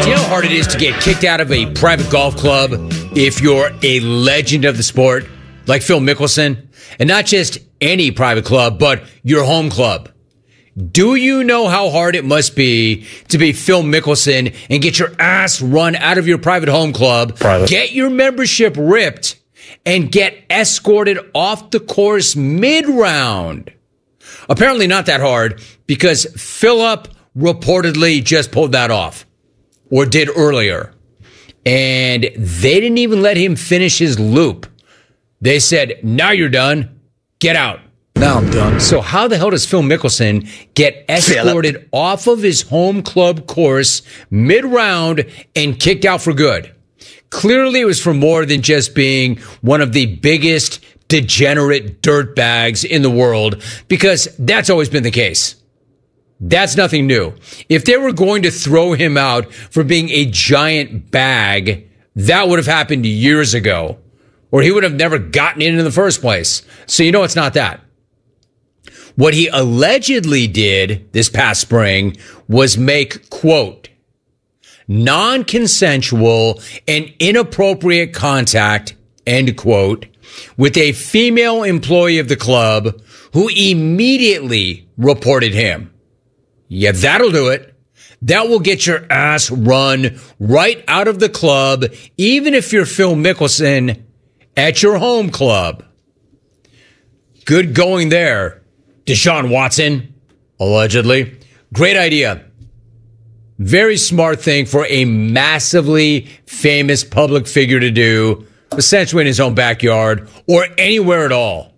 Do you know how hard it is to get kicked out of a private golf club if you're a legend of the sport, like Phil Mickelson? And not just any private club, but your home club. Do you know how hard it must be to be Phil Mickelson and get your ass run out of your private home club, get your membership ripped, and get escorted off the course mid-round? Apparently not that hard, because Phillip reportedly just pulled that off, or did earlier. And they didn't even let him finish his loop. They said, now you're done. Get out. Now I'm done. So how the hell does Phil Mickelson get escorted off of his home club course mid-round and kicked out for good? Clearly it was for more than just being one of the biggest degenerate dirtbags in the world, because that's always been the case. That's nothing new. If they were going to throw him out for being a giant bag, that would have happened years ago, or he would have never gotten in the first place. So you know it's not that. What he allegedly did this past spring was make, quote, non-consensual and inappropriate contact, end quote, with a female employee of the club who immediately reported him. Yeah, that'll do it. That will get your ass run right out of the club, even if you're Phil Mickelson at your home club. Good going there, Deshaun Watson, allegedly. Great idea. Very smart thing for a massively famous public figure to do, essentially in his own backyard or anywhere at all.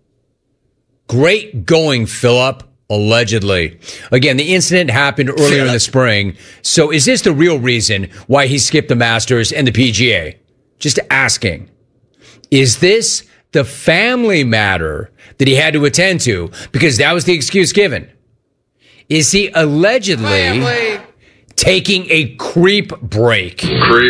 Great going, Phillip. Allegedly. Again, the incident happened earlier in the spring. So is this the real reason why he skipped the Masters and the PGA? Just asking. Is this the family matter that he had to attend to? Because that was the excuse given. Is he allegedly taking a creep break?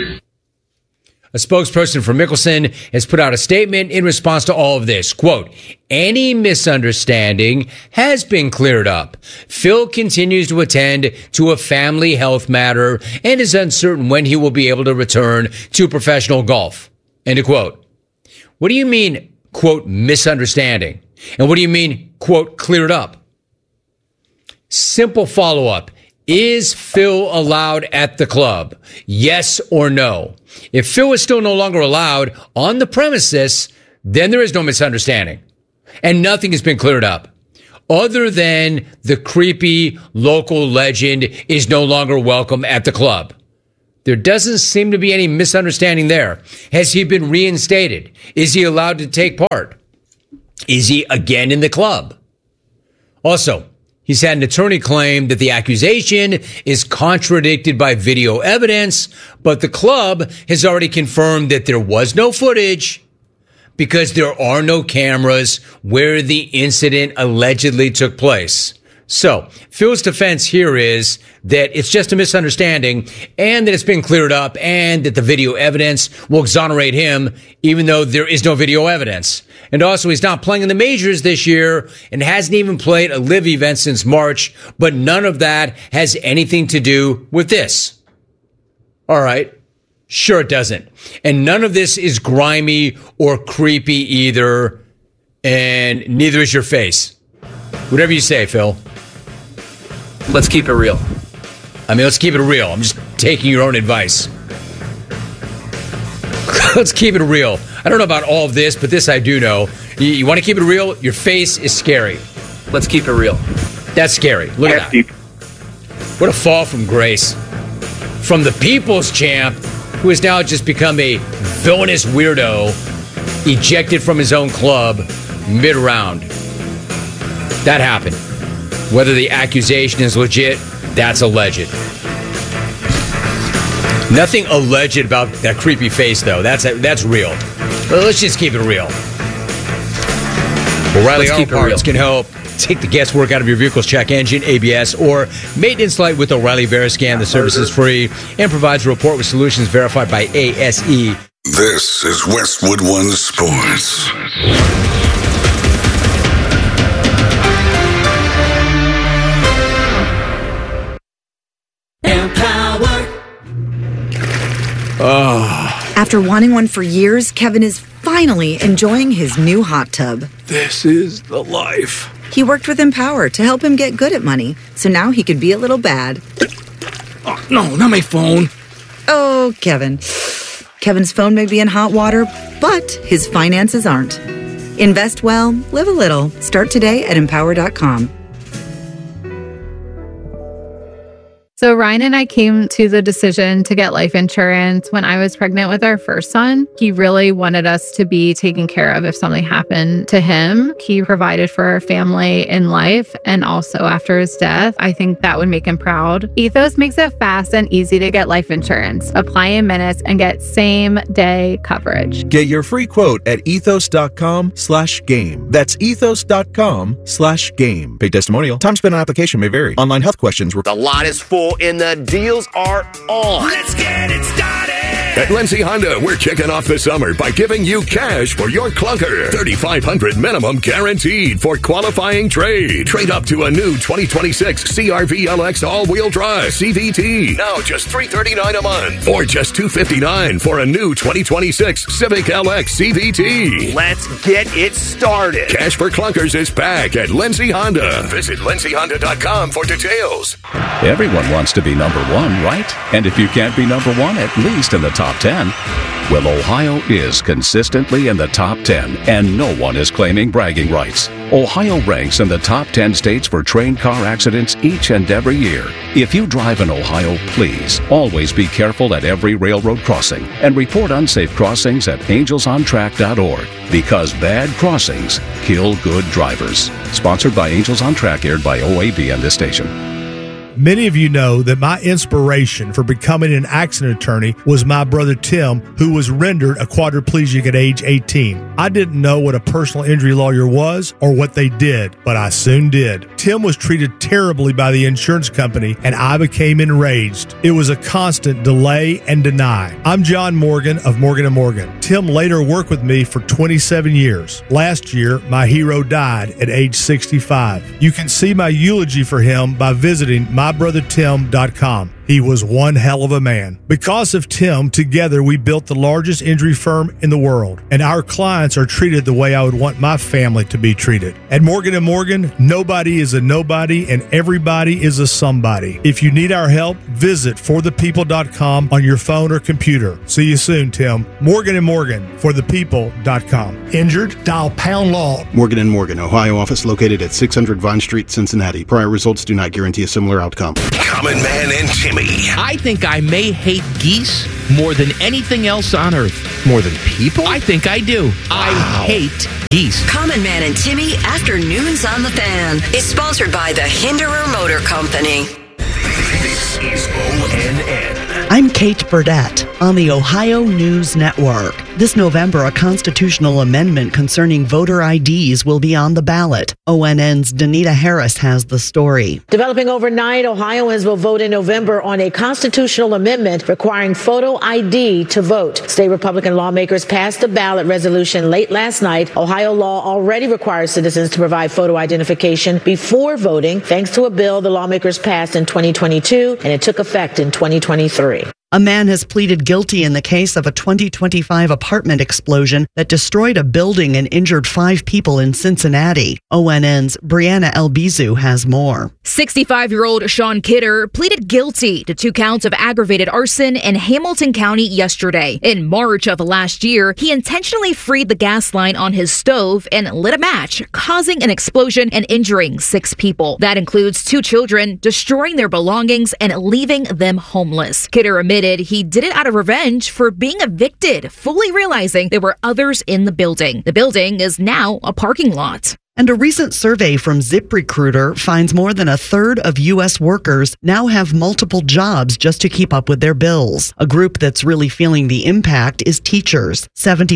A spokesperson for Mickelson has put out a statement in response to all of this. Quote, any misunderstanding has been cleared up. Phil continues to attend to a family health matter and is uncertain when he will be able to return to professional golf. End of quote. What do you mean, quote, misunderstanding? And what do you mean, quote, cleared up? Simple follow-up. Is Phil allowed at the club? Yes or no? If Phil is still no longer allowed on the premises, then there is no misunderstanding. And nothing has been cleared up. Other than the creepy local legend is no longer welcome at the club. There doesn't seem to be any misunderstanding there. Has he been reinstated? Is he allowed to take part? Is he again in the club? Also, he's had an attorney claim that the accusation is contradicted by video evidence, but the club has already confirmed that there was no footage because there are no cameras where the incident allegedly took place. So, Phil's defense here is that it's just a misunderstanding and that it's been cleared up and that the video evidence will exonerate him even though there is no video evidence. And also, he's not playing in the majors this year and hasn't even played a live event since March, but none of that has anything to do with this. All right. Sure it doesn't. And none of this is grimy or creepy either, and neither is your face. Whatever you say, Phil. Let's keep it real. I mean, let's keep it real. I'm just taking your own advice. Let's keep it real. I don't know about all of this, but this I do know. You want to keep it real? Your face is scary. Let's keep it real. That's scary. Look at that. What a fall from grace. From the people's champ, who has now just become a villainous weirdo, ejected from his own club mid-round. That happened. Whether the accusation is legit, that's alleged. Nothing alleged about that creepy face, though. That's real. Let's just keep it real. O'Reilly Auto Parts can help take the guesswork out of your vehicle's check engine, ABS, or maintenance light with O'Reilly Veriscan. The service is free and provides a report with solutions verified by ASE. This is Westwood One Sports. After wanting one for years, Kevin is finally enjoying his new hot tub. This is the life. He worked with Empower to help him get good at money, so now he could be a little bad. Oh, no, not my phone. Oh, Kevin. Kevin's phone may be in hot water, but his finances aren't. Invest well, live a little. Start today at Empower.com. So Ryan and I came to the decision to get life insurance when I was pregnant with our first son. He really wanted us to be taken care of if something happened to him. He provided for our family in life and also after his death. I think that would make him proud. Ethos makes it fast and easy to get life insurance. Apply in minutes and get same-day coverage. Get your free quote at ethos.com/game. That's ethos.com/game. Paid testimonial. Time spent on application may vary. Online health questions. The lot is full and the deals are on. Let's get it started. At Lindsay Honda, we're kicking off the summer by giving you cash for your clunker. $3,500 minimum guaranteed for qualifying trade. Trade up to a new 2026 CR-V LX all-wheel drive CVT. Now just $339 a month. Or just $259 for a new 2026 Civic LX CVT. Let's get it started. Cash for clunkers is back at Lindsay Honda. Visit lindsayhonda.com for details. Everyone wants to be number one, right? And if you can't be number one, at least in the top 10. Well, Ohio is consistently in the top 10, and no one is claiming bragging rights. Ohio ranks in the top 10 states for train car accidents each and every year. If you drive in Ohio, please always be careful at every railroad crossing and report unsafe crossings at angelsontrack.org, because bad crossings kill good drivers. Sponsored by Angels on Track, aired by OAB and this station. Many of you know that my inspiration for becoming an accident attorney was my brother Tim, who was rendered a quadriplegic at age 18. I didn't know what a personal injury lawyer was or what they did, but I soon did. Tim was treated terribly by the insurance company, and I became enraged. It was a constant delay and deny. I'm John Morgan of Morgan & Morgan. Tim later worked with me for 27 years. Last year, my hero died at age 65. You can see my eulogy for him by visiting mybrothertim.com. He was one hell of a man. Because of Tim, together we built the largest injury firm in the world, and our clients are treated the way I would want my family to be treated. At Morgan & Morgan, nobody is a nobody and everybody is a somebody. If you need our help, visit forthepeople.com on your phone or computer. See you soon, Tim. Morgan & Morgan, forthepeople.com. Injured? Dial pound law. Morgan & Morgan, Ohio office located at 600 Vine Street, Cincinnati. Prior results do not guarantee a similar outcome. Common Man and Timmy. I think I may hate geese more than anything else on earth. More than people? I think I do. Wow. I hate geese. Common Man and Timmy Afternoons on the Fan is sponsored by the Hinderer Motor Company. This is ONN. I'm Kate Burdett on the Ohio News Network. This November, a constitutional amendment concerning voter IDs will be on the ballot. ONN's Danita Harris has the story. Developing overnight, Ohioans will vote in November on a constitutional amendment requiring photo ID to vote. State Republican lawmakers passed the ballot resolution late last night. Ohio law already requires citizens to provide photo identification before voting, thanks to a bill the lawmakers passed in 2022, and it took effect in 2023. A man has pleaded guilty in the case of a 2025 apartment explosion that destroyed a building and injured 5 people in Cincinnati. ONN's Brianna Albizu has more. 65-year-old Sean Kidder pleaded guilty to 2 counts of aggravated arson in Hamilton County yesterday. In March of last year, he intentionally freed the gas line on his stove and lit a match, causing an explosion and injuring 6 people. That includes 2 children, destroying their belongings and leaving them homeless. Kidder admitted he did it out of revenge for being evicted, fully realizing there were others in the building. The building is now a parking lot. And a recent survey from ZipRecruiter finds more than a third of U.S. workers now have multiple jobs just to keep up with their bills. A group that's really feeling the impact is teachers.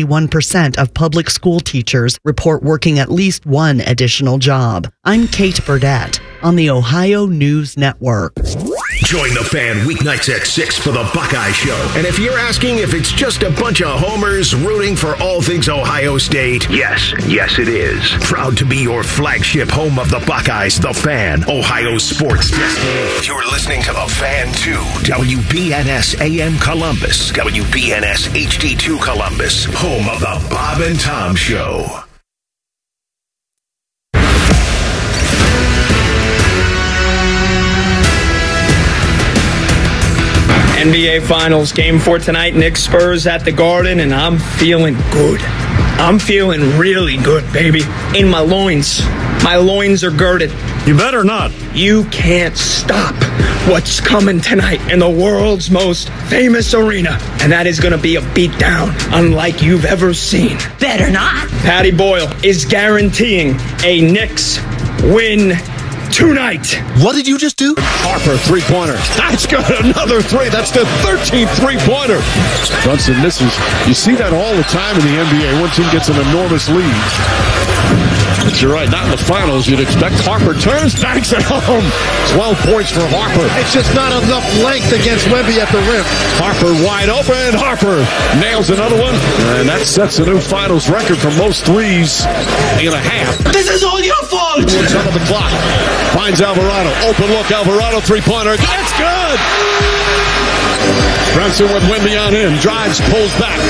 71% of public school teachers report working at least one additional job. I'm Kate Burdett on the Ohio News Network. Join the fan weeknights at 6 for the Buckeye Show. And if you're asking if it's just a bunch of homers rooting for all things Ohio State, yes it is. Proud to be your flagship home of the Buckeyes, The Fan, Ohio sports destiny. You're listening to The Fan 2, WBNS AM Columbus, WBNS HD2 Columbus, home of the Bob and Tom Show. NBA Finals, Game 4 tonight, Knicks Spurs at the Garden, and I'm feeling good. I'm feeling really good, baby. In my loins. My loins are girded. You better not. You can't stop what's coming tonight in the world's most famous arena. And that is going to be a beatdown unlike you've ever seen. Better not. Patty Boyle is guaranteeing a Knicks win tonight. What did you just do? Harper, three-pointer. That's got another three. That's the 13th three-pointer. Brunson misses. You see that all the time in the NBA. One team gets an enormous lead. But you're right, not in the finals. You'd expect Harper turns, banks it home. 12 points for Harper. It's just not enough length against Wemby at the rim. Harper wide open. Harper nails another one. And that sets a new finals record for most threes in a half. This is all your fault. What's up on the clock? Finds Alvarado. Open look. Alvarado three-pointer. That's good. Brunson with Wemby on him. Drives, pulls back.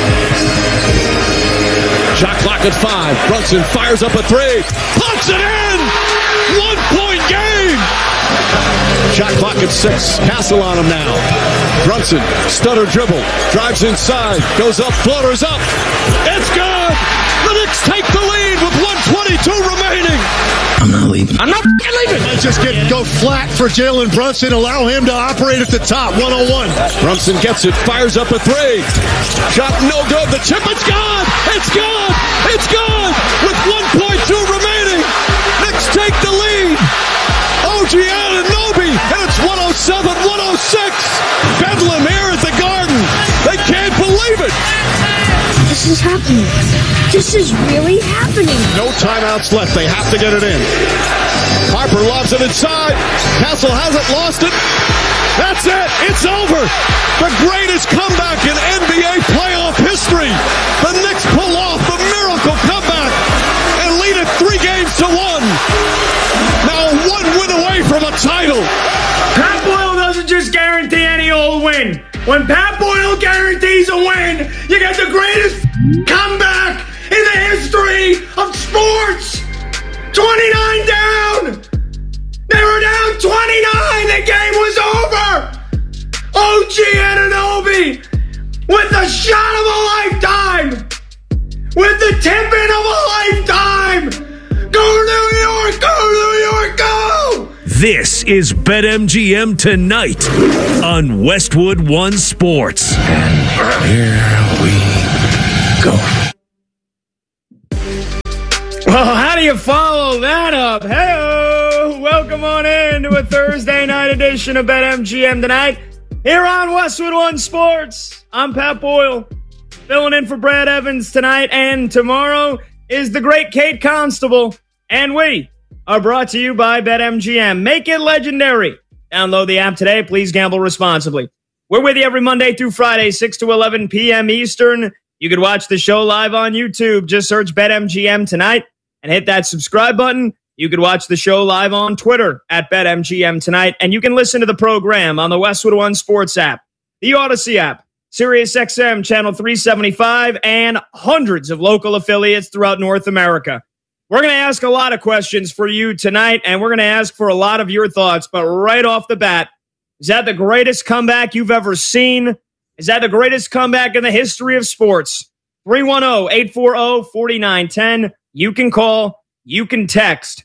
Shot clock at 5. Brunson fires up a three. Puts it in! 1-point game! Shot clock at 6. Castle on him now. Brunson, stutter dribble. Drives inside. Goes up, floaters up. It's good! The Knicks take the lead with 1:22 remaining. I'm not leaving. I'm not leaving. Let's just go flat for Jalen Brunson. Allow him to operate at the top. 101. Brunson gets it. Fires up a three. Shot no good. The chip is gone. It's gone. It's gone. With 1:2 remaining. Knicks take the lead. OG Anunoby. And it's 107-106. Bedlam here at the Garden. They can't believe it. This is happening. This is really happening. No timeouts left. They have to get it in. Harper lobs it inside. Castle hasn't lost it. That's it. It's over. The greatest comeback in NBA playoff history. The Knicks pull off the miracle comeback and lead it 3-1. Now 1 win away from a title. Pat Boyle doesn't just guarantee any old win. When Pat Boyle guarantees a win, you get the greatest comeback in the history of sports. 29 down. They were down 29. The game was over. OG Anunoby with the shot of a lifetime. With the tip-in of a lifetime. Go New York, go New York, go! This is BetMGM Tonight on Westwood One Sports. And here we go. Well, how do you follow that up? Hey-o! Welcome on in to a Thursday night edition of BetMGM Tonight here on Westwood One Sports. I'm Pat Boyle, filling in for Brad Evans tonight, and tomorrow is the great Kate Constable, and we are brought to you by BetMGM. Make it legendary. Download the app today. Please gamble responsibly. We're with you every Monday through Friday, 6 to 11 p.m. Eastern. You can watch the show live on YouTube. Just search BetMGM Tonight and hit that subscribe button. You can watch the show live on Twitter at BetMGM Tonight, and you can listen to the program on the Westwood One Sports app, the Odyssey app, SiriusXM Channel 375, and hundreds of local affiliates throughout North America. We're going to ask a lot of questions for you tonight, and we're going to ask for a lot of your thoughts. But right off the bat, is that the greatest comeback you've ever seen? Is that the greatest comeback in the history of sports? 310-840-4910. You can call. You can text.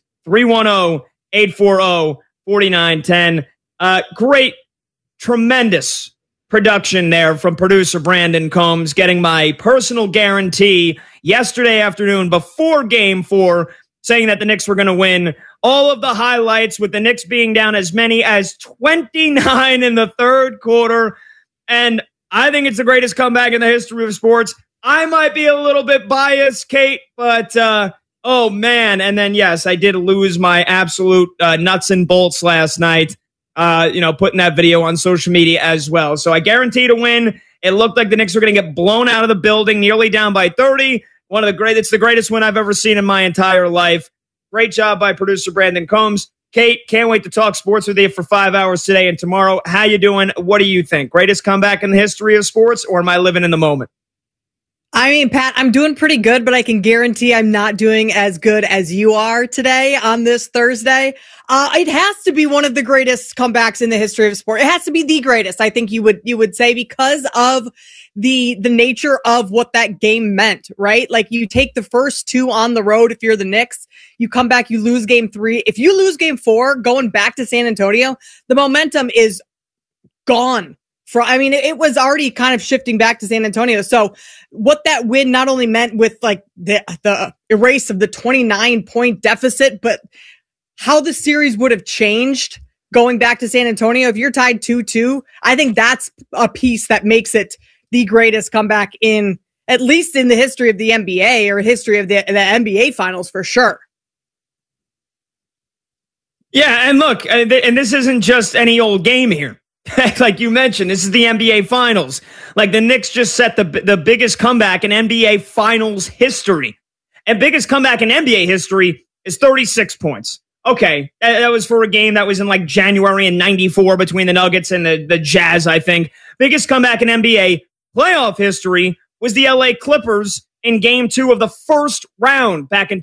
310-840-4910. Great, tremendous production there from producer Brandon Combs, getting my personal guarantee yesterday afternoon before Game 4, saying that the Knicks were going to win. All of the highlights with the Knicks being down as many as 29 in the third quarter. And I think it's the greatest comeback in the history of sports. I might be a little bit biased, Kate, but oh man. And then, yes, I did lose my absolute nuts and bolts last night, putting that video on social media as well. So I guarantee to win. It looked like the Knicks were going to get blown out of the building, nearly down by 30. It's the greatest win I've ever seen in my entire life. Great job by producer Brandon Combs. Kate, can't wait to talk sports with you for 5 hours today and tomorrow. How you doing? What do you think? Greatest comeback in the history of sports, or am I living in the moment? I mean, Pat, I'm doing pretty good, but I can guarantee I'm not doing as good as you are today on this Thursday. It has to be one of the greatest comebacks in the history of sport. It has to be the greatest, I think you would say, because of the nature of what that game meant, right? Like, you take the first two on the road if you're the Knicks, you come back, you lose game 3. If you lose game 4, going back to San Antonio, the momentum is gone. It was already kind of shifting back to San Antonio. So what that win not only meant with like the erase of the 29-point deficit, but how the series would have changed going back to San Antonio. If you're tied 2-2, I think that's a piece that makes it the greatest comeback in, at least in the history of the NBA or history of the NBA finals for sure. Yeah, and look, and this isn't just any old game here. Like you mentioned, this is the NBA Finals. Like, the Knicks just set the biggest comeback in NBA Finals history. And biggest comeback in NBA history is 36 points. Okay, that was for a game that was in like January in 94 between the Nuggets and the Jazz, I think. Biggest comeback in NBA playoff history was the LA Clippers in Game 2 of the first round back in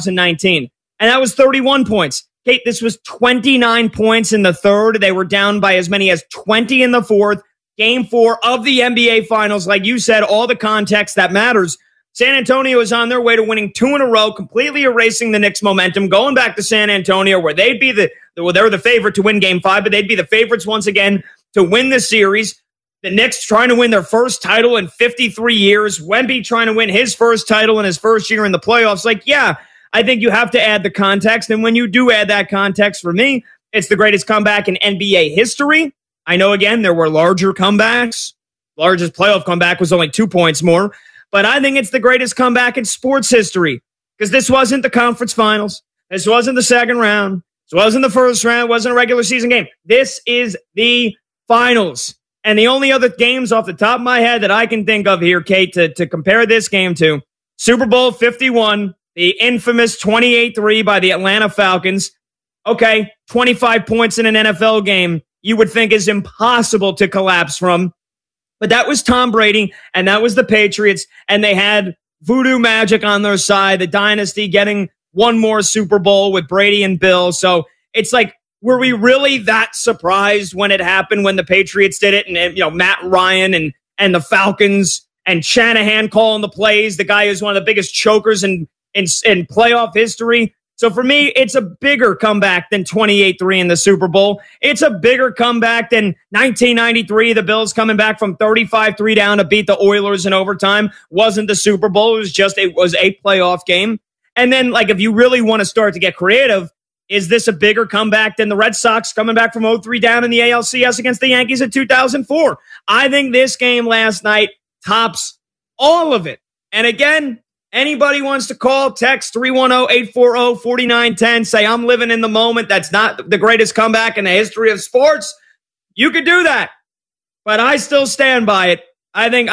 2019. And that was 31 points. Kate, this was 29 points in the third. They were down by as many as 20 in the fourth. Game 4 of the NBA Finals. Like you said, all the context that matters. San Antonio is on their way to winning 2 in a row, completely erasing the Knicks' momentum, going back to San Antonio, where they'd be they're the favorite to win Game 5, but they'd be the favorites once again to win the series. The Knicks trying to win their first title in 53 years. Wemby trying to win his first title in his first year in the playoffs. Like, yeah, I think you have to add the context. And when you do add that context, for me, it's the greatest comeback in NBA history. I know, again, there were larger comebacks. Largest playoff comeback was only 2 points more. But I think it's the greatest comeback in sports history, because this wasn't the conference finals. This wasn't the second round. This wasn't the first round. It wasn't a regular season game. This is the finals. And the only other games off the top of my head that I can think of here, Kate, to compare this game to, Super Bowl 51, the infamous 28-3 by the Atlanta Falcons. Okay, 25 points in an NFL game you would think is impossible to collapse from. But that was Tom Brady, and that was the Patriots, and they had voodoo magic on their side, the dynasty getting one more Super Bowl with Brady and Bill. So it's like, were we really that surprised when it happened, when the Patriots did it, and Matt Ryan and the Falcons and Shanahan calling the plays, the guy who's one of the biggest chokers in playoff history? So for me, it's a bigger comeback than 28-3 in the Super Bowl. It's a bigger comeback than 1993, the Bills coming back from 35-3 down to beat the Oilers in overtime. Wasn't the Super Bowl. It was a playoff game. And then, like, if you really want to start to get creative, is this a bigger comeback than the Red Sox coming back from 0-3 down in the ALCS against the Yankees in 2004? I think this game last night tops all of it. And again, anybody wants to call, text 310-840-4910, say I'm living in the moment, that's not the greatest comeback in the history of sports, you could do that. But I still stand by it. I don't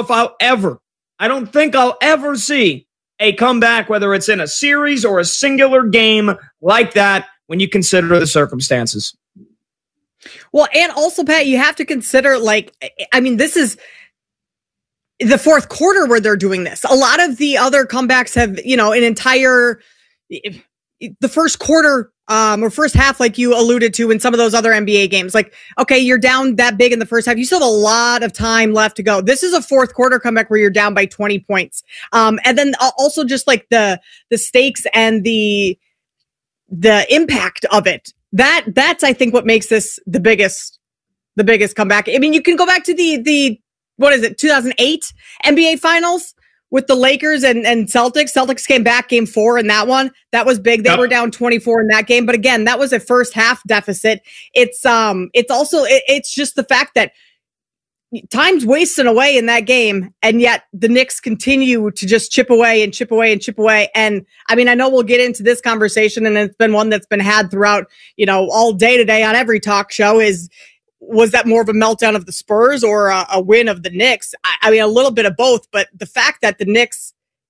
think I'll ever see a comeback, whether it's in a series or a singular game like that, when you consider the circumstances. Well, and also, Pat, you have to consider, this is the fourth quarter where they're doing this. A lot of the other comebacks have, the first quarter or first half, like you alluded to in some of those other NBA games. Like, okay, you're down that big in the first half. You still have a lot of time left to go. This is a fourth quarter comeback where you're down by 20 points. And then also just like the stakes and the impact of it. That's I think what makes this the biggest comeback. I mean, you can go back to the 2008 NBA Finals with the Lakers and Celtics. Celtics came back game 4 in that one. That was big. They were down 24 in that game. But again, that was a first half deficit. It's just the fact that time's wasting away in that game, and yet the Knicks continue to just chip away and chip away and chip away. And I mean, I know we'll get into this conversation, and it's been one that's been had throughout, all day today on every talk show was that more of a meltdown of the Spurs or a win of the Knicks? I mean, a little bit of both, but the fact that the Knicks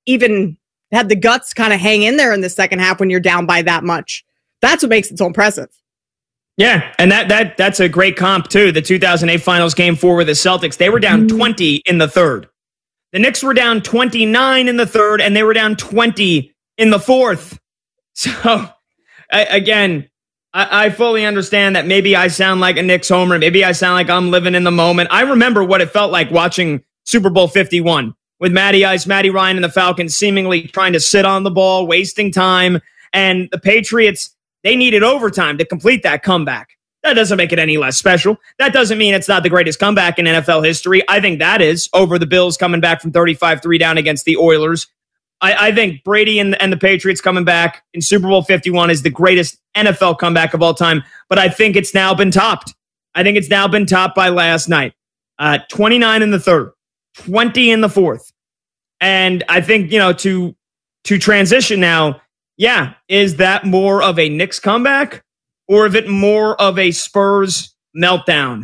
even had the guts kind of hang in there in the second half when you're down by that much. That's what makes it so impressive. Yeah, and that's a great comp, too. The 2008 Finals Game 4 with the Celtics, they were down 20 in the third. The Knicks were down 29 in the third, and they were down 20 in the fourth. So, again, I fully understand that maybe I sound like a Knicks homer. Maybe I sound like I'm living in the moment. I remember what it felt like watching Super Bowl 51 with Matty Ice, Matty Ryan, and the Falcons seemingly trying to sit on the ball, wasting time. And the Patriots, they needed overtime to complete that comeback. That doesn't make it any less special. That doesn't mean it's not the greatest comeback in NFL history. I think that is, over the Bills coming back from 35-3 down against the Oilers. I think Brady and the Patriots coming back in Super Bowl 51 is the greatest NFL comeback of all time, but I think it's now been topped. I think it's now been topped by last night. 29 in the third, 20 in the fourth. And I think, to transition now, yeah, is that more of a Knicks comeback or is it more of a Spurs meltdown?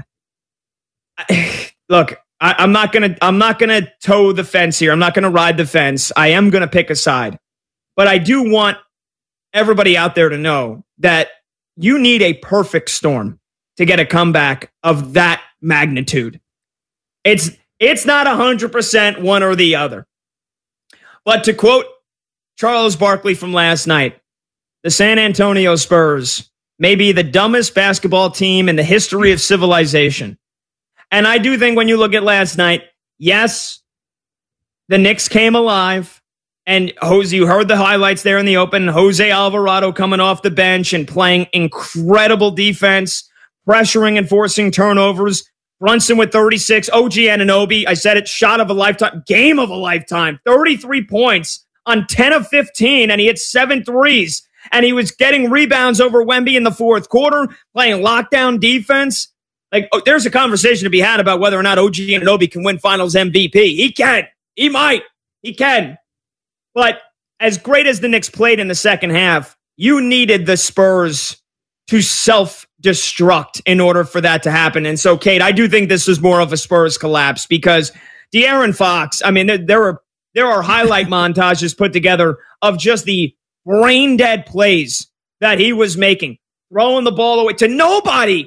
Look, I'm not gonna toe the fence here. I'm not gonna ride the fence. I am gonna pick a side. But I do want everybody out there to know that you need a perfect storm to get a comeback of that magnitude. It's not 100% one or the other. But to quote Charles Barkley from last night, the San Antonio Spurs may be the dumbest basketball team in the history of civilization. And I do think when you look at last night, yes, the Knicks came alive. And Jose, you heard the highlights there in the open. Jose Alvarado coming off the bench and playing incredible defense, pressuring and forcing turnovers. Brunson with 36. OG Anunoby, I said it, shot of a lifetime, game of a lifetime. 33 points on 10 of 15, and he hit 7 threes. And he was getting rebounds over Wemby in the fourth quarter, playing lockdown defense. Like, there's a conversation to be had about whether or not OG Anunoby can win Finals MVP. He can. He might. He can. But as great as the Knicks played in the second half, you needed the Spurs to self-destruct in order for that to happen. And so, Kate, I do think this is more of a Spurs collapse because De'Aaron Fox, I mean, there are highlight montages put together of just the brain-dead plays that he was making, throwing the ball away to nobody,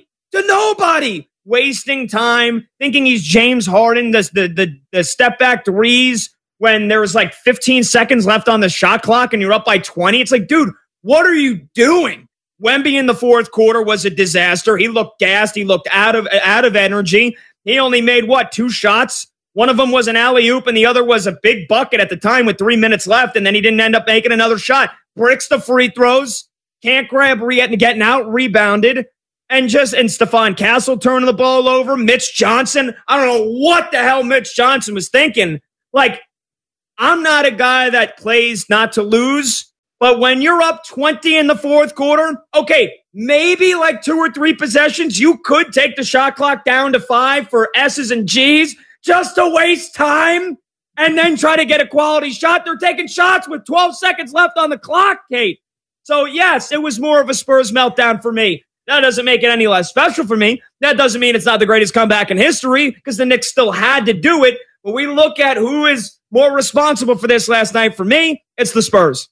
wasting time, thinking he's James Harden, the step-back threes when there was like 15 seconds left on the shot clock and you're up by 20. It's like, dude, what are you doing? Wemby in the fourth quarter was a disaster. He looked gassed. He looked out of energy. He only made, 2 shots? One of them was an alley-oop, and the other was a big bucket at the time with 3 minutes left, and then he didn't end up making another shot. Bricks the free throws, can't grab getting out rebounded, and Stephon Castle turning the ball over. Mitch Johnson, I don't know what the hell Mitch Johnson was thinking. Like, I'm not a guy that plays not to lose, but when you're up 20 in the fourth quarter, okay, maybe like 2 or 3 possessions, you could take the shot clock down to 5 for S's and G's just to waste time and then try to get a quality shot. They're taking shots with 12 seconds left on the clock, Kate. So, yes, it was more of a Spurs meltdown for me. That doesn't make it any less special for me. That doesn't mean it's not the greatest comeback in history because the Knicks still had to do it. But we look at who is more responsible for this last night. For me, it's the Spurs.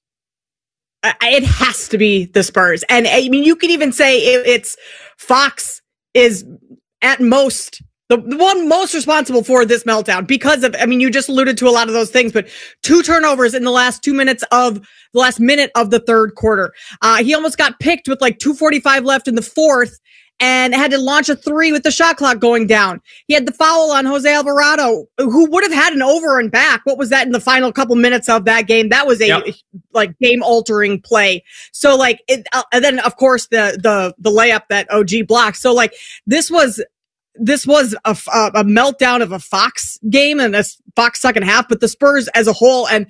It has to be the Spurs. And I mean, you could even say it's Fox is at most the one most responsible for this meltdown because of, I mean, you just alluded to a lot of those things, but 2 turnovers in the last 2 minutes of the last minute of the third quarter. He almost got picked with like 2:45 left in the fourth and had to launch a 3 with the shot clock going down. He had the foul on Jose Alvarado, who would have had an over and back. What was that in the final couple minutes of that game? That was a like game altering play. So like, and then of course the layup that OG blocked. So like this was a meltdown of a Fox game and a Fox second half, but the Spurs as a whole. And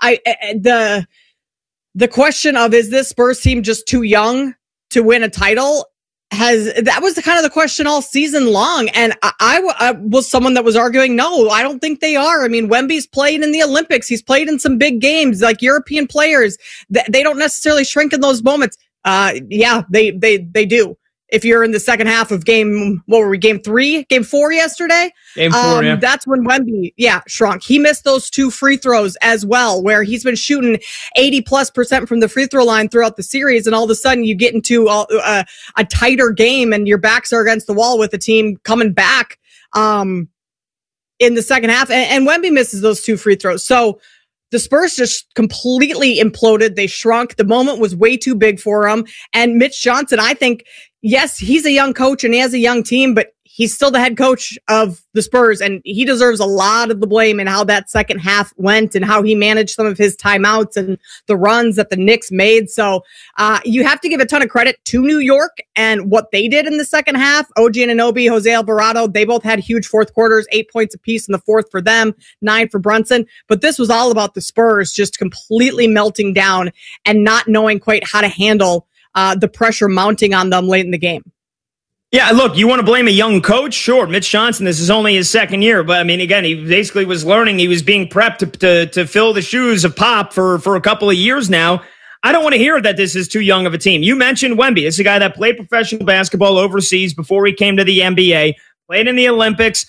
the question of, is this Spurs team just too young to win a title? That was kind of the question all season long. And I was someone that was arguing, no, I don't think they are. I mean, Wemby's played in the Olympics. He's played in some big games, like European players. They don't necessarily shrink in those moments. Yeah, they do. if you're in the second half of game 4 yesterday. Game 4, yeah. That's when Wemby, shrunk. He missed those 2 free throws as well, where he's been shooting 80+% from the free throw line throughout the series. And all of a sudden you get into a tighter game and your backs are against the wall with the team coming back in the second half. And Wemby misses those 2 free throws. So the Spurs just completely imploded. They shrunk. The moment was way too big for them. And Mitch Johnson, I think, yes, he's a young coach and he has a young team, but he's still the head coach of the Spurs, and he deserves a lot of the blame in how that second half went and how he managed some of his timeouts and the runs that the Knicks made. So you have to give a ton of credit to New York and what they did in the second half. OG Anunoby, Jose Alvarado, they both had huge fourth quarters, 8 points apiece in the fourth for them, 9 for Brunson. But this was all about the Spurs just completely melting down and not knowing quite how to handle the pressure mounting on them late in the game. Yeah, look, you want to blame a young coach? Sure, Mitch Johnson, this is only his second year. But, I mean, again, he basically was learning. He was being prepped to fill the shoes of Pop for a couple of years now. I don't want to hear that this is too young of a team. You mentioned Wemby. It's a guy that played professional basketball overseas before he came to the NBA, played in the Olympics.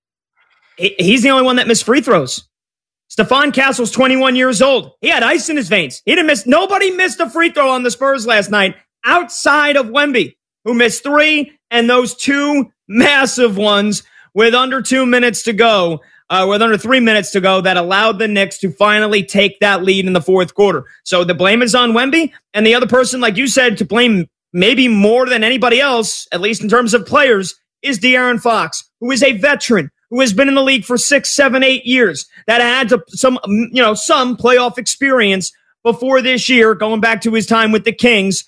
He's the only one that missed free throws. Stephon Castle's 21 years old. He had ice in his veins. He didn't miss. Nobody missed a free throw on the Spurs last night outside of Wemby, who missed 3, and those 2 massive ones with under 2 minutes to go, with under 3 minutes to go, that allowed the Knicks to finally take that lead in the fourth quarter. So the blame is on Wemby, and the other person, like you said, to blame maybe more than anybody else, at least in terms of players, is De'Aaron Fox, who is a veteran, who has been in the league for 6, 7, 8 years, that had some playoff experience before this year, going back to his time with the Kings.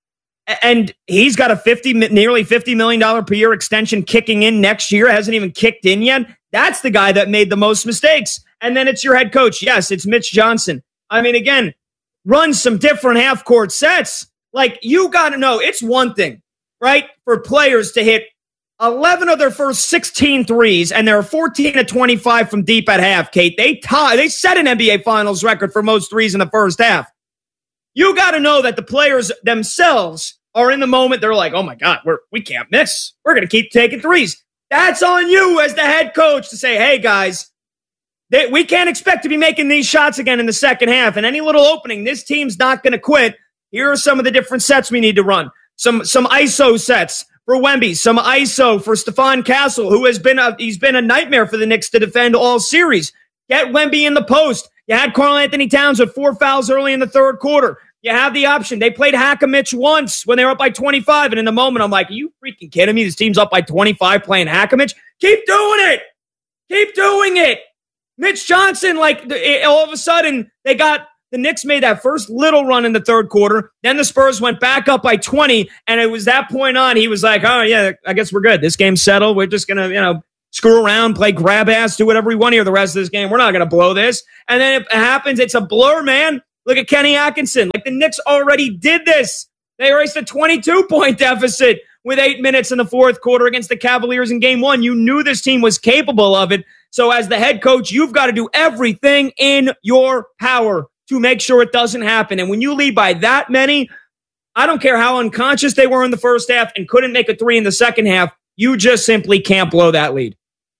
And he's got a nearly $50 million per year extension kicking in next year. It hasn't even kicked in yet. That's the guy that made the most mistakes. And then it's your head coach. Yes, it's Mitch Johnson. I mean, again, run some different half-court sets. Like, you got to know, it's one thing, right, for players to hit 11 of their first 16 threes, and they're 14 of 25 from deep at half, Kate. They set an NBA Finals record for most threes in the first half. You got to know that the players themselves are in the moment. They're like, oh my God, we can't miss. We're going to keep taking threes. That's on you as the head coach to say, hey guys, we can't expect to be making these shots again in the second half. And any little opening, this team's not going to quit. Here are some of the different sets we need to run. Some ISO sets for Wemby, some ISO for Stephon Castle, who he's been a nightmare for the Knicks to defend all series. Get Wemby in the post. You had Karl-Anthony Towns with 4 fouls early in the third quarter. You have the option. They played Hack-a-Mitch once when they were up by 25, and in the moment, I'm like, are you freaking kidding me? This team's up by 25 playing Hack-a-Mitch? Keep doing it! Keep doing it! Mitch Johnson, all of a sudden, the Knicks made that first little run in the third quarter. Then the Spurs went back up by 20, and it was that point on, he was like, oh, yeah, I guess we're good. This game's settled. We're just going to, screw around, play grab ass, do whatever we want here the rest of this game. We're not going to blow this. And then it happens. It's a blur, man. Look at Kenny Atkinson. The Knicks already did this. They erased a 22-point deficit with 8 minutes in the fourth quarter against the Cavaliers in game 1. You knew this team was capable of it. So as the head coach, you've got to do everything in your power to make sure it doesn't happen. And when you lead by that many, I don't care how unconscious they were in the first half and couldn't make a 3 in the second half, you just simply can't blow that lead.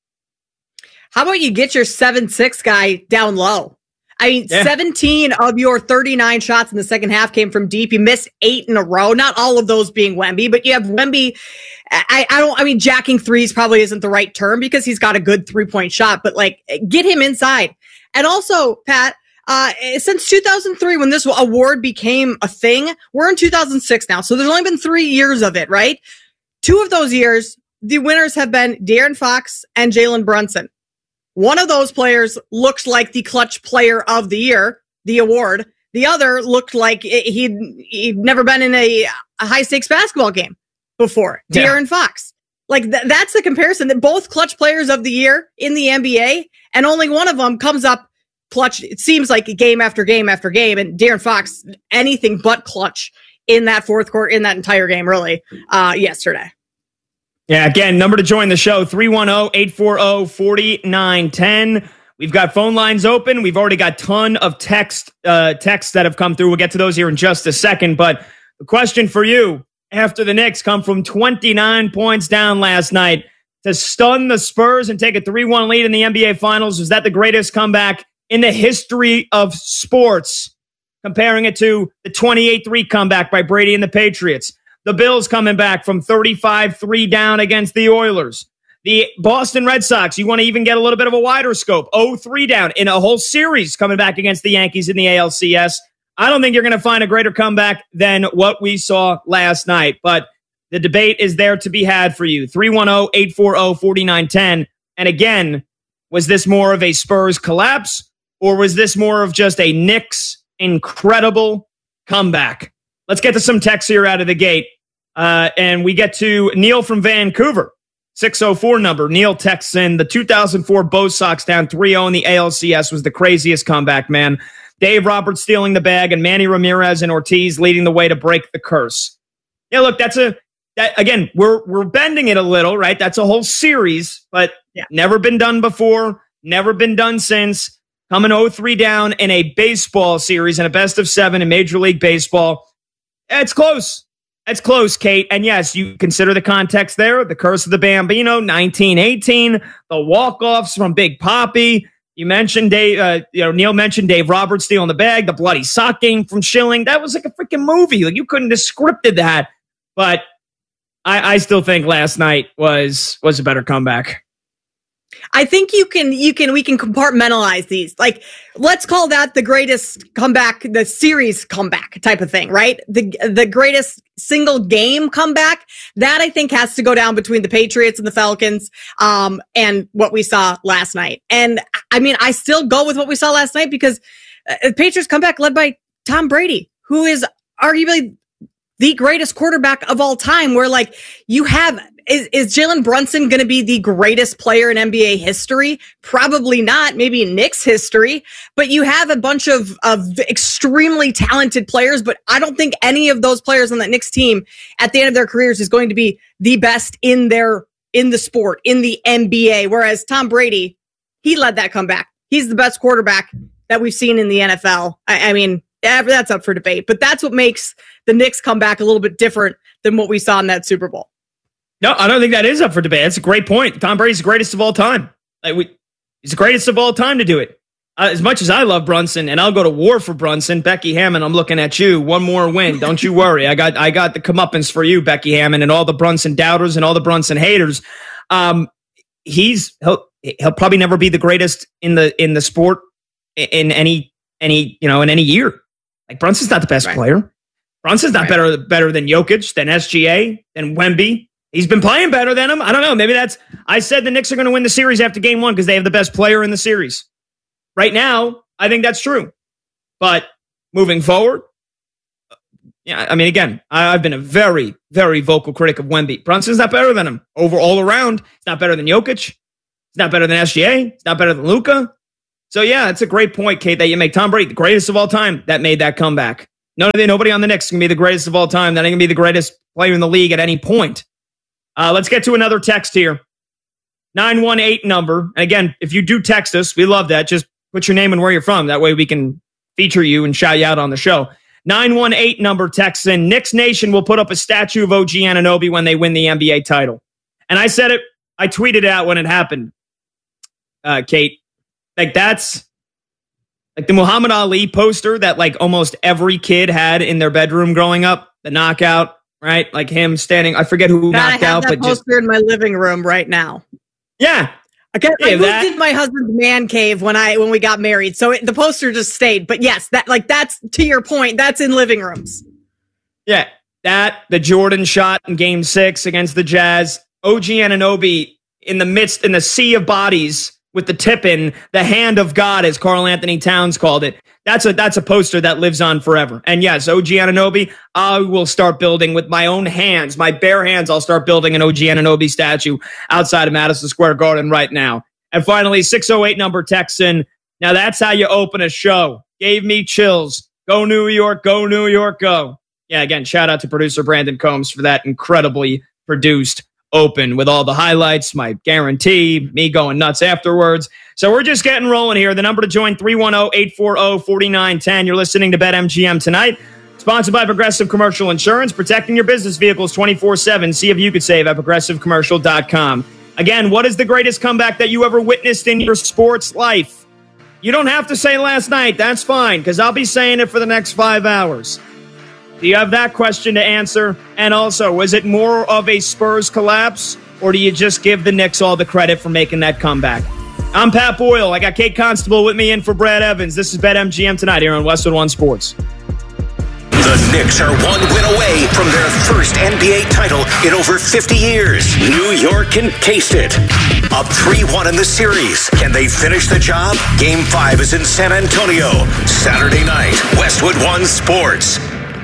How about you get your 7-6 guy down low? I mean, 17 of your 39 shots in the second half came from deep. You missed 8 in a row. Not all of those being Wemby, but you have Wemby. I mean, jacking threes probably isn't the right term because he's got a good 3-point shot, but get him inside. And also, Pat, since 2003, when this award became a thing, we're in 2006 now. So there's only been 3 years of it, right? 2 of those years, the winners have been De'Aaron Fox and Jalen Brunson. One of those players looks like the clutch player of the year, the award. The other looked like he'd never been in a high stakes basketball game before. De'Aaron Fox. That's the comparison, that both clutch players of the year in the NBA, and only one of them comes up clutch. It seems like game after game after game, and De'Aaron Fox, anything but clutch in that fourth quarter, in that entire game, really, yesterday. Yeah, again, number to join the show, 310-840-4910. We've got phone lines open. We've already got a ton of texts that have come through. We'll get to those here in just a second. But the question for you, after the Knicks come from 29 points down last night to stun the Spurs and take a 3-1 lead in the NBA Finals. Was that the greatest comeback in the history of sports? Comparing it to the 28-3 comeback by Brady and the Patriots. The Bills coming back from 35-3 down against the Oilers. The Boston Red Sox, you want to even get a little bit of a wider scope, 0-3 down in a whole series coming back against the Yankees in the ALCS. I don't think you're going to find a greater comeback than what we saw last night, but the debate is there to be had for you. 310-840-4910. And again, was this more of a Spurs collapse, or was this more of just a Knicks incredible comeback? Let's get to some texts here out of the gate. And we get to Neil from Vancouver. 604 number. Neil texts in, the 2004 Bo Sox down 3-0 in the ALCS was the craziest comeback, man. Dave Roberts stealing the bag and Manny Ramirez and Ortiz leading the way to break the curse. Yeah, look, again, we're bending it a little, right? That's a whole series, but never been done before, never been done since. Coming 0-3 down in a baseball series and a best of 7 in Major League Baseball. It's close. It's close, Kate. And yes, you consider the context there, the curse of the Bambino, 1918, the walk-offs from Big Papi. You mentioned Neil mentioned Dave Roberts stealing the bag, the bloody sock game from Schilling. That was like a freaking movie. Like, you couldn't have scripted that. But I still think last night was a better comeback. I think we can compartmentalize these. Like, let's call that the greatest comeback, the series comeback type of thing, right? The greatest single game comeback. That I think has to go down between the Patriots and the Falcons, and what we saw last night. And I mean, I still go with what we saw last night because the Patriots comeback led by Tom Brady, who is arguably the greatest quarterback of all time, where like you have, is Jalen Brunson going to be the greatest player in NBA history? Probably not. Maybe Knicks history, but you have a bunch of extremely talented players, but I don't think any of those players on that Knicks team at the end of their careers is going to be the best in the sport, in the NBA. Whereas Tom Brady, he led that comeback. He's the best quarterback that we've seen in the NFL. I mean, that's up for debate, but that's what makes the Knicks comeback a little bit different than what we saw in that Super Bowl. No, I don't think that is up for debate. That's a great point. Tom Brady's the greatest of all time. He's the greatest of all time to do it. As much as I love Brunson, and I'll go to war for Brunson, Becky Hammond, I'm looking at you. One more win. Don't you worry. I got the comeuppance for you, Becky Hammond, and all the Brunson doubters and all the Brunson haters. He'll probably never be the greatest in the sport in any year. Like, Brunson's not the best player. Brunson's not better than Jokic, than SGA, than Wemby. He's been playing better than him. I don't know. Maybe I said the Knicks are going to win the series after game 1 because they have the best player in the series. Right now, I think that's true. But moving forward, I mean, again, I've been a very, very vocal critic of Wemby. Brunson's not better than him all around. He's not better than Jokic. He's not better than SGA. He's not better than Luka. So yeah, it's a great point, Kate, that you make. Tom Brady, the greatest of all time, that made that comeback. Nobody on the Knicks can be the greatest of all time. That ain't going to be the greatest player in the league at any point. Let's get to another text here. 918 number. And again, if you do text us, we love that. Just put your name and where you're from. That way we can feature you and shout you out on the show. 918 number texts in. Knicks Nation will put up a statue of OG Anunoby when they win the NBA title. And I said it. I tweeted it out when it happened. Kate, like, that's like the Muhammad Ali poster that like almost every kid had in their bedroom growing up. The knockout. Right? Like him standing, I forget who knocked out, but just poster in my living room right now. Yeah. Okay. I moved into my husband's man cave when we got married. So the poster just stayed. But yes, that's to your point. That's in living rooms. Yeah. The Jordan shot in game 6 against the Jazz. OG Anunoby in the sea of bodies with the tip in, the hand of God, as Karl Anthony Towns called it. That's a poster that lives on forever. And yes, OG Anunoby, I will start building with my own hands, my bare hands. I'll start building an OG Anunoby statue outside of Madison Square Garden right now. And finally, 608 number Texan. Now that's how you open a show. Gave me chills. Go New York, go New York, go. Yeah, again, shout out to producer Brandon Combs for that incredibly produced open with all the highlights, my guarantee, me going nuts afterwards. So we're just getting rolling here. The number to join, 310-840-4910. You're listening to BetMGM tonight. Sponsored by Progressive Commercial Insurance, protecting your business vehicles 24/7. See if you could save at progressivecommercial.com. Again, what is the greatest comeback that you ever witnessed in your sports life? You don't have to say last night. That's fine, because I'll be saying it for the next 5 hours. Do you have that question to answer? And also, was it more of a Spurs collapse, or do you just give the Knicks all the credit for making that comeback? I'm Pat Boyle. I got Kate Constable with me in for Brad Evans. This is BetMGM Tonight here on Westwood One Sports. The Knicks are one win away from their first NBA title in over 50 years. New York can taste it. Up 3-1 in the series. Can they finish the job? Game 5 is in San Antonio. Saturday night, Westwood One Sports.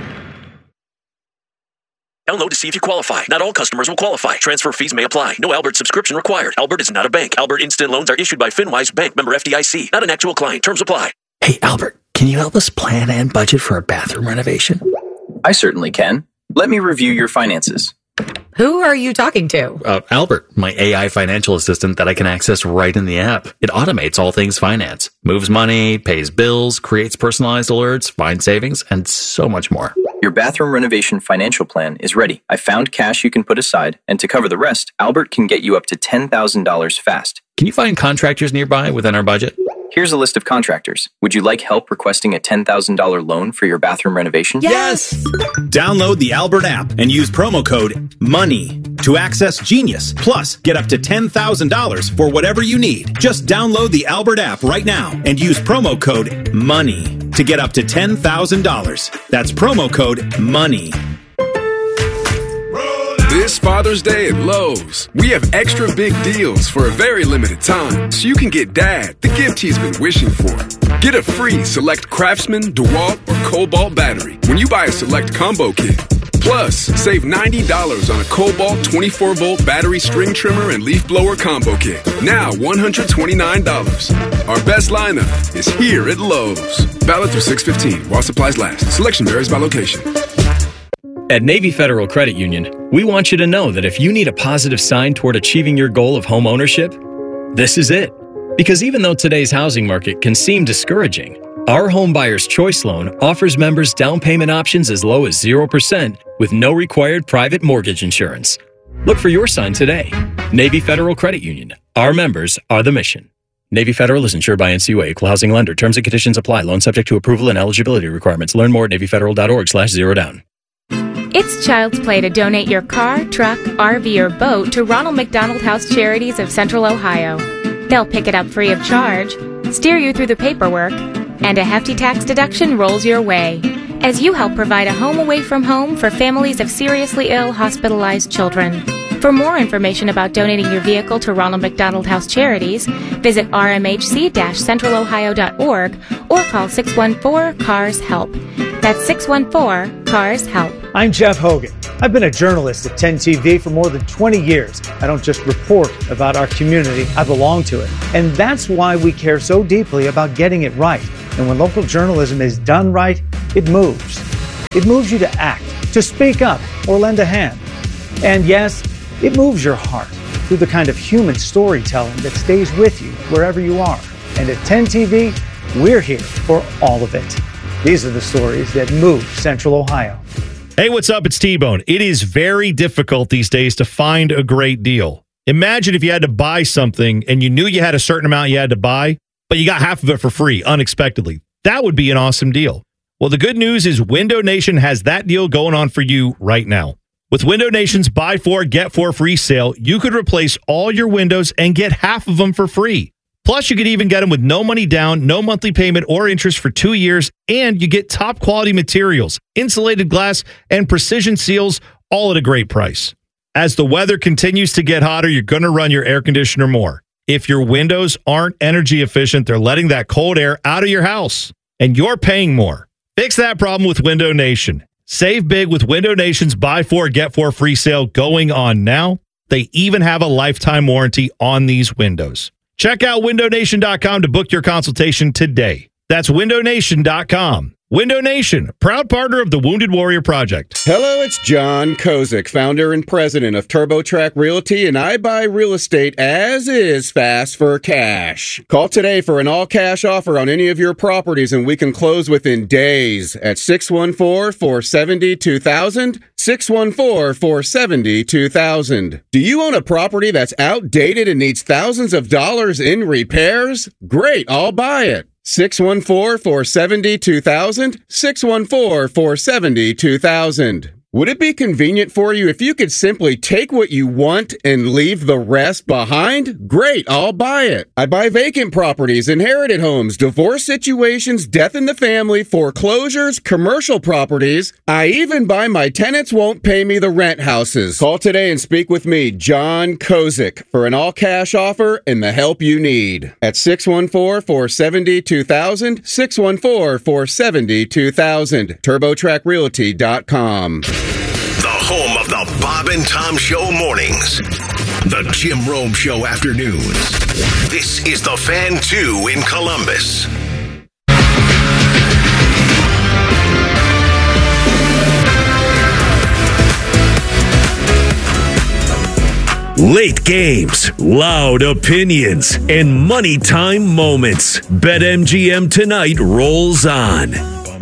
Download to see if you qualify. Not all customers will qualify. Transfer fees may apply. No Albert subscription required. Albert is not a bank. Albert Instant Loans are issued by FinWise Bank, member FDIC. Not an actual client. Terms apply. Hey, Albert, can you help us plan and budget for a bathroom renovation? I certainly can. Let me review your finances. Who are you talking to? Albert, my AI financial assistant that I can access right in the app. It automates all things finance, moves money, pays bills, creates personalized alerts, finds savings, and so much more. Your bathroom renovation financial plan is ready. I found cash you can put aside, and to cover the rest, Albert can get you up to $10,000 fast. Can you find contractors nearby within our budget? Here's a list of contractors. Would you like help requesting a $10,000 loan for your bathroom renovation? Yes! Download the Albert app and use promo code MONEY to access Genius. Plus, get up to $10,000 for whatever you need. Just download the Albert app right now and use promo code MONEY to get up to $10,000. That's promo code MONEY. This Father's Day at Lowe's, we have extra big deals for a very limited time, so you can get Dad the gift he's been wishing for. Get a free select Craftsman, DeWalt, or Cobalt battery when you buy a select combo kit. Plus, save $90 on a Cobalt 24-volt battery string trimmer and leaf blower combo kit. Now $129. Our best lineup is here at Lowe's. Valid through 6/15 while supplies last. Selection varies by location. At Navy Federal Credit Union, we want you to know that if you need a positive sign toward achieving your goal of home ownership, this is it. Because even though today's housing market can seem discouraging, our Home Buyer's Choice Loan offers members down payment options as low as 0% with no required private mortgage insurance. Look for your sign today. Navy Federal Credit Union. Our members are the mission. Navy Federal is insured by NCUA, Equal Housing Lender. Terms and conditions apply. Loan subject to approval and eligibility requirements. Learn more at NavyFederal.org/zerodown. It's child's play to donate your car, truck, RV, or boat to Ronald McDonald House Charities of Central Ohio. They'll pick it up free of charge, steer you through the paperwork, and a hefty tax deduction rolls your way as you help provide a home away from home for families of seriously ill, hospitalized children. For more information about donating your vehicle to Ronald McDonald House Charities, visit rmhc-centralohio.org or call 614-CARS-HELP. That's 614-CARS-HELP. I'm Jeff Hogan. I've been a journalist at 10 TV for more than 20 years. I don't just report about our community, I belong to it. And that's why we care so deeply about getting it right. And when local journalism is done right, it moves. It moves you to act, to speak up, or lend a hand. And yes, it moves your heart through the kind of human storytelling that stays with you wherever you are. And at 10 TV, we're here for all of it. These are the stories that move Central Ohio. Hey, what's up? It's T-Bone. It is very difficult these days to find a great deal. Imagine if you had to buy something and you knew you had a certain amount you had to buy, but you got half of it for free unexpectedly. That would be an awesome deal. Well, the good news is Window Nation has that deal going on for you right now. With Window Nation's Buy 4, Get 4 free sale, you could replace all your windows and get half of them for free. Plus, you could even get them with no money down, no monthly payment or interest for 2 years, and you get top quality materials, insulated glass, and precision seals, all at a great price. As the weather continues to get hotter, you're going to run your air conditioner more. If your windows aren't energy efficient, they're letting that cold air out of your house, and you're paying more. Fix that problem with Window Nation. Save big with Window Nation's Buy 4, Get 4 free sale going on now. They even have a lifetime warranty on these windows. Check out windownation.com to book your consultation today. That's windownation.com. Window Nation, proud partner of the Wounded Warrior Project. Hello, it's John Kozik, founder and president of TurboTrack Realty, and I buy real estate as is fast for cash. Call today for an all-cash offer on any of your properties, and we can close within days at 614-470-2000, 614-470-2000. Do you own a property that's outdated and needs thousands of dollars in repairs? Great, I'll buy it. 614-470-2000, 614-470-2000. Would it be convenient for you if you could simply take what you want and leave the rest behind? Great, I'll buy it. I buy vacant properties, inherited homes, divorce situations, death in the family, foreclosures, commercial properties. I even buy my tenants won't pay me the rent houses. Call today and speak with me, John Kozik, for an all-cash offer and the help you need. At 614-470-2000, 614-470-2000, TurboTrackRealty.com. The home of the Bob and Tom Show mornings. The Jim Rome Show afternoons. This is the Fan 2 in Columbus. Late games, loud opinions, and money time moments. BetMGM Tonight rolls on.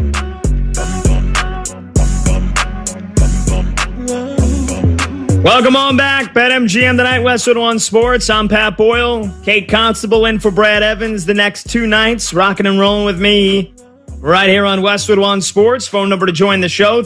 Welcome on back. BetMGM Tonight, Westwood One Sports. I'm Pat Boyle. Kate Constable in for Brad Evans the next two nights. Rocking and rolling with me right here on Westwood One Sports. Phone number to join the show,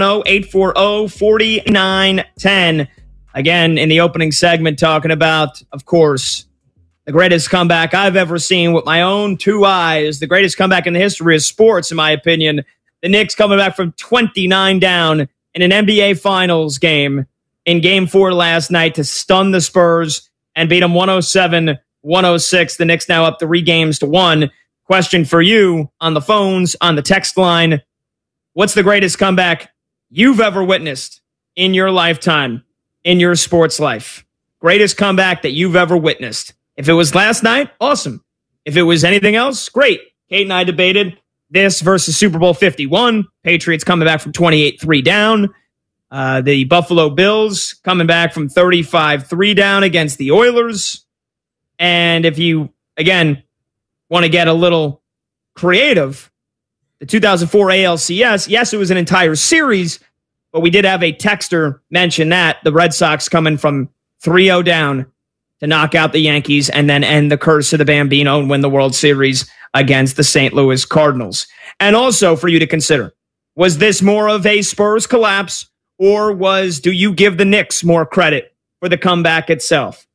310-840-4910. Again, in the opening segment, talking about, of course, the greatest comeback I've ever seen with my own two eyes. The greatest comeback in the history of sports, in my opinion. The Knicks coming back from 29 down in an NBA Finals game in Game 4 last night to stun the Spurs and beat them 107-106. The Knicks now up 3 games to 1. Question for you on the phones, on the text line. What's the greatest comeback you've ever witnessed in your lifetime, in your sports life? Greatest comeback that you've ever witnessed. If it was last night, awesome. If it was anything else, great. Kate and I debated this versus Super Bowl 51. Patriots coming back from 28-3 down. The Buffalo Bills coming back from 35-3 down against the Oilers. And if you, again, want to get a little creative, the 2004 ALCS, yes, it was an entire series, but we did have a texter mention that the Red Sox coming from 3-0 down to knock out the Yankees and then end the curse of the Bambino and win the World Series against the St. Louis Cardinals. And also for you to consider, was this more of a Spurs collapse? Or do you give the Knicks more credit for the comeback itself?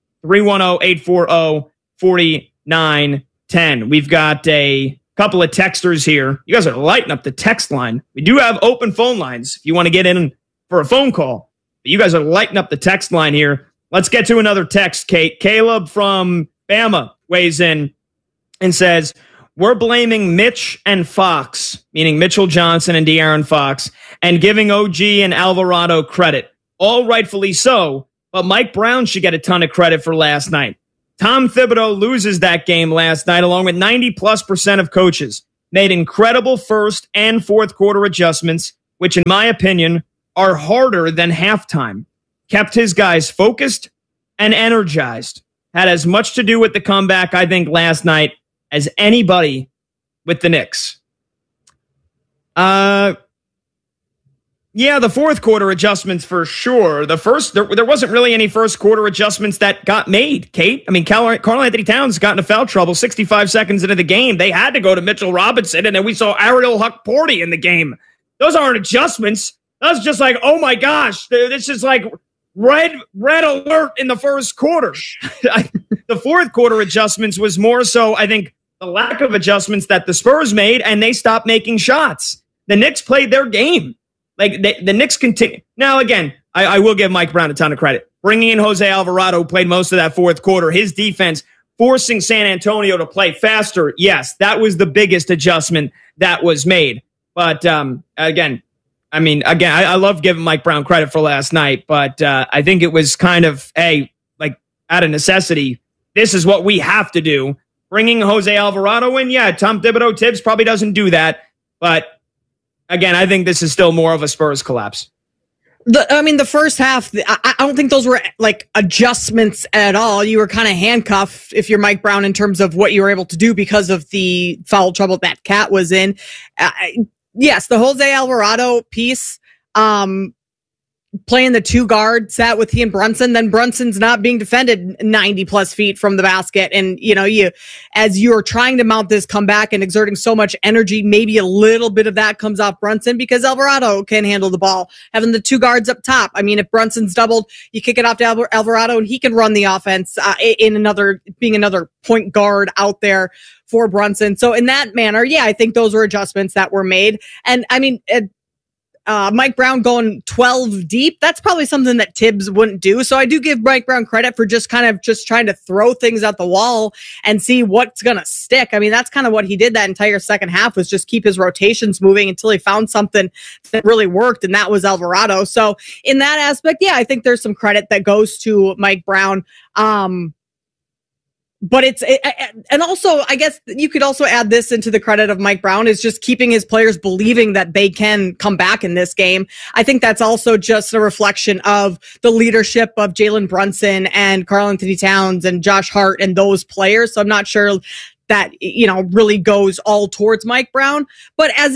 310-840-4910. We've got a couple of texters here. You guys are lighting up the text line. We do have open phone lines if you want to get in for a phone call. But you guys are lighting up the text line here. Let's get to another text, Kate. Caleb from Bama weighs in and says, we're blaming Mitch and Fox, meaning Mitchell Johnson and De'Aaron Fox, and giving OG and Alvarado credit. All rightfully so, but Mike Brown should get a ton of credit for last night. Tom Thibodeau loses that game last night, along with 90+% of coaches. Made incredible first and fourth quarter adjustments, which in my opinion are harder than halftime. Kept his guys focused and energized. Had as much to do with the comeback, I think, last night as anybody with the Knicks. Yeah, the fourth quarter adjustments for sure. The first, there wasn't really any first quarter adjustments that got made, Kate. I mean, Karl-Anthony Towns got into foul trouble 65 seconds into the game. They had to go to Mitchell Robinson, and then we saw Ariel Hukporti in the game. Those aren't adjustments. That's just like, oh my gosh, this is like red alert in the first quarter. The fourth quarter adjustments was more so, I think, the lack of adjustments that the Spurs made, and they stopped making shots. The Knicks played their game. Like, the Knicks continue. Now, again, I will give Mike Brown a ton of credit. Bringing in Jose Alvarado, who played most of that fourth quarter. His defense, forcing San Antonio to play faster. Yes, that was the biggest adjustment that was made. But, again, I love giving Mike Brown credit for last night, but I think it was kind of, out of necessity, this is what we have to do. Bringing Jose Alvarado in, yeah, Tom Thibodeau Tibbs probably doesn't do that, but Again, I think this is still more of a Spurs collapse. The first half, I don't think those were like adjustments at all. You were kind of handcuffed if you're Mike Brown in terms of what you were able to do because of the foul trouble that Cat was in. Yes, the Jose Alvarado piece, playing the 2-guard set with he and Brunson, then Brunson's not being defended 90 plus feet from the basket. And, as you're trying to mount this comeback and exerting so much energy, maybe a little bit of that comes off Brunson because Alvarado can handle the ball. Having the 2 guards up top. I mean, if Brunson's doubled, you kick it off to Alvarado and he can run the offense being another point guard out there for Brunson. So in that manner, yeah, I think those were adjustments that were made. And I mean, Mike Brown going 12 deep, that's probably something that Tibbs wouldn't do. So I do give Mike Brown credit for just trying to throw things at the wall and see what's going to stick. I mean, that's kind of what he did that entire second half, was just keep his rotations moving until he found something that really worked, and that was Alvarado. So in that aspect, yeah, I think there's some credit that goes to Mike Brown. But and also, I guess you could also add this into the credit of Mike Brown, is just keeping his players believing that they can come back in this game. I think that's also just a reflection of the leadership of Jalen Brunson and Karl-Anthony Towns and Josh Hart and those players. So I'm not sure that, really goes all towards Mike Brown, but as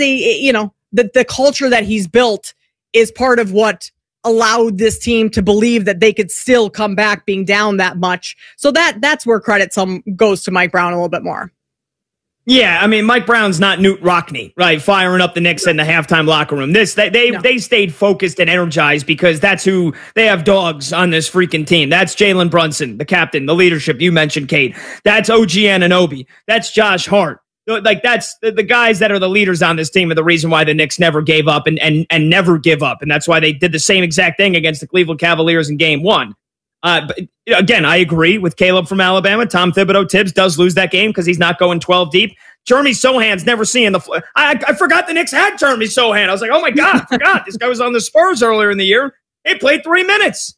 the culture that he's built is part of what allowed this team to believe that they could still come back being down that much. So that's where credit goes to Mike Brown a little bit more. Yeah, I mean, Mike Brown's not Newt Rockne, right? Firing up the Knicks in the halftime locker room. They stayed focused and energized because that's who they have. Dogs on this freaking team. That's Jalen Brunson, the captain, the leadership you mentioned, Kate. That's OG Anunoby. That's Josh Hart. Like, that's the guys that are the leaders on this team are the reason why the Knicks never gave up and never give up. And that's why they did the same exact thing against the Cleveland Cavaliers in game 1. But again, I agree with Caleb from Alabama. Tom Thibodeau Tibbs does lose that game because he's not going 12 deep. Jeremy Sohan's never seeing the floor. I forgot the Knicks had Jeremy Sohan. I was like, oh my God, I forgot. This guy was on the Spurs earlier in the year. He played 3 minutes.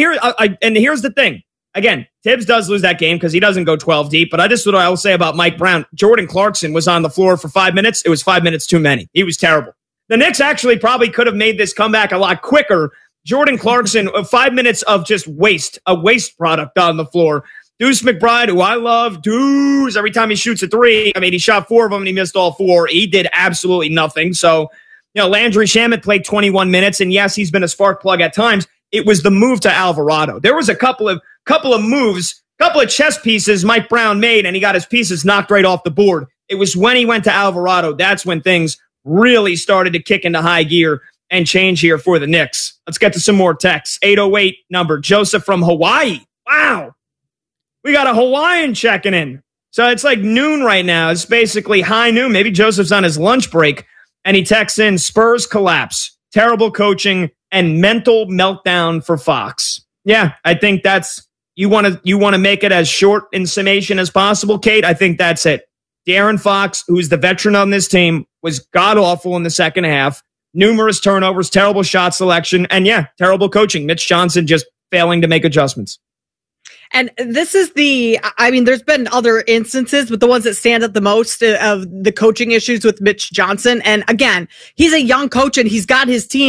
And here's the thing. Again, Tibbs does lose that game because he doesn't go 12 deep, but what I will say about Mike Brown, Jordan Clarkson was on the floor for 5 minutes. It was 5 minutes too many. He was terrible. The Knicks actually probably could have made this comeback a lot quicker. Jordan Clarkson, 5 minutes of just a waste product on the floor. Deuce McBride, who I love, Deuce, every time he shoots a 3, I mean, he shot 4 of them and he missed all 4. He did absolutely nothing. So, Landry Shamet played 21 minutes, and yes, he's been a spark plug at times. It was the move to Alvarado. There was a couple of moves, couple of chess pieces Mike Brown made, and he got his pieces knocked right off the board. It was when he went to Alvarado. That's when things really started to kick into high gear and change here for the Knicks. Let's get to some more texts. 808 number, Joseph from Hawaii. Wow. We got a Hawaiian checking in. So it's like noon right now. It's basically high noon. Maybe Joseph's on his lunch break, and he texts in Spurs collapse, terrible coaching, and mental meltdown for Fox. Yeah, I think that's, you want to make it as short in summation as possible, Kate. I think that's it. De'Aaron Fox, who's the veteran on this team, was god-awful in the second half. Numerous turnovers, terrible shot selection, and yeah, terrible coaching. Mitch Johnson just failing to make adjustments. And this is there's been other instances, but the ones that stand out the most of the coaching issues with Mitch Johnson. And again, he's a young coach and he's got his team